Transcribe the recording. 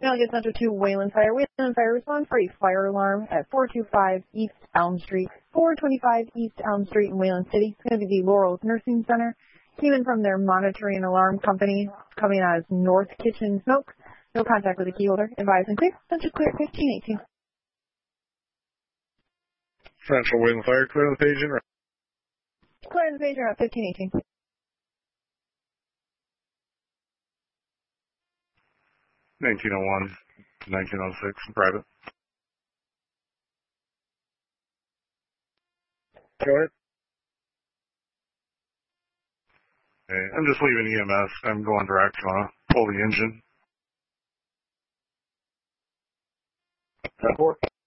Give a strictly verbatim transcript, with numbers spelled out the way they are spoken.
Now get Center to Wayland Fire. Wayland Fire responds for a fire alarm at four two five East Elm Street. four twenty-five East Elm Street in Wayland City. It's going to be the Laurels Nursing Center. Came in from their monitoring alarm company. Coming out as North Kitchen Smoke. No contact with the key holder. Advise and clear. Center clear fifteen eighteen. Central Wayland Fire, clear on the page in. Clear on the page at fifteen eighteen. nineteen oh one to nineteen oh six, private. Go ahead. Okay, I'm just leaving E M S. I'm going direct. You want to pull the engine? ten four.